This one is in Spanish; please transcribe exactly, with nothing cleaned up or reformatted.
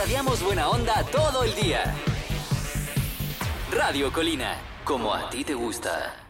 irradiamos buena onda todo el día. Radio Colina, como a ti te gusta.